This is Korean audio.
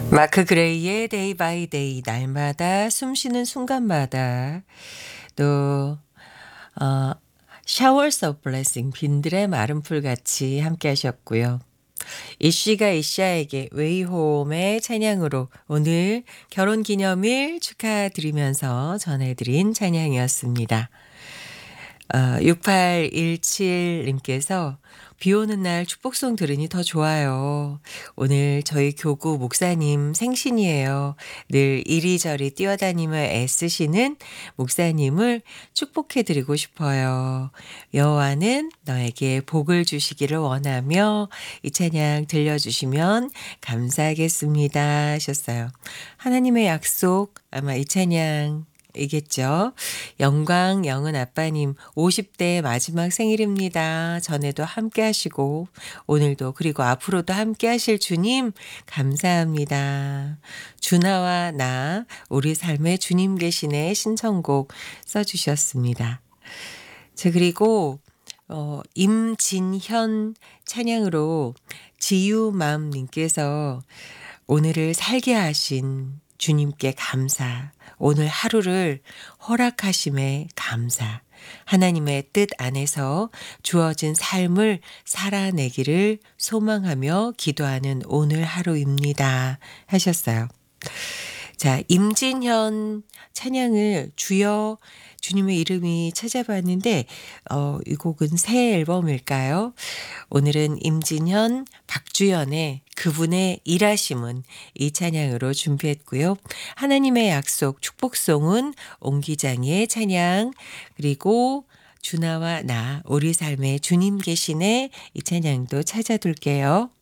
마크 그레이의 데이 바이 데이 날마다 숨쉬는 순간마다 또 어 샤워스 오브 블레싱 빈들의 마른 풀같이 함께 하셨고요. 이씨가 이샤에게 웨이홈의 찬양으로 오늘 결혼기념일 축하드리면서 전해드린 찬양이었습니다. 6817님께서 비 오는 날 축복송 들으니 더 좋아요. 오늘 저희 교구 목사님 생신이에요. 늘 이리저리 뛰어다니며 애쓰시는 목사님을 축복해드리고 싶어요. 여호와는 너에게 복을 주시기를 원하며 이 찬양 들려주시면 감사하겠습니다 하셨어요. 하나님의 약속 아마 이 찬양 이겠죠. 영광 영은 아빠님 50대 마지막 생일입니다. 전에도 함께 하시고 오늘도 그리고 앞으로도 함께 하실 주님 감사합니다. 주나와 나 우리 삶에 주님 계시네 신청곡 써주셨습니다. 자 그리고 임진현 찬양으로 지유맘님께서 오늘을 살게 하신 주님께 감사. 오늘 하루를 허락하심에 감사. 하나님의 뜻 안에서 주어진 삶을 살아내기를 소망하며 기도하는 오늘 하루입니다. 하셨어요. 자, 임진현 찬양을 주여 주님의 이름이 찾아봤는데 이 곡은 새 앨범일까요? 오늘은 임진현, 박주연의 그분의 일하심은 이 찬양으로 준비했고요. 하나님의 약속 축복송은 옹기장의 찬양 그리고 주나와 나 우리 삶에 주님 계시네 이 찬양도 찾아둘게요.